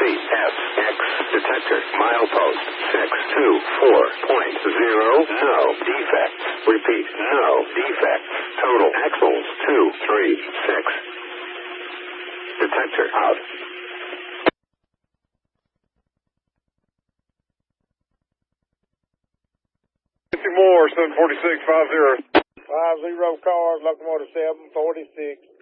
CFX detector milepost 624.0. No defects. Repeat, no defects. Total axles 236. Detector out. 50 more, 746, 50. 50 cars, locomotive 746.